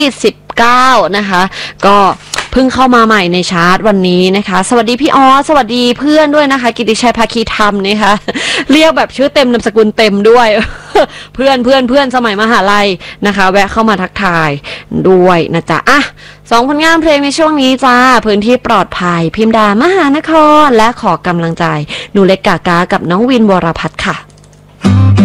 19นะคะก็เพิ่งเข้ามาใหม่ในชาร์ตวันนี้นะคะสวัสดีพี่ออสวัสดีเพื่อนด้วยนะคะกิติชัยภาคีธรรมนะคะเรียกแบบชื่อเต็มนามสกุลเต็มด้วย เพื่อนสมัยมหาลัยนะคะแวะเข้ามาทักทายด้วยนะจ๊ะอ่ะ2 ผลงานเพลงในช่วงนี้จ้าพื้นที่ปลอดภัยพิมดามหานครและขอกำลังใจหนูเล็กกากากับน้องวินวรพัฒน์ค่ะ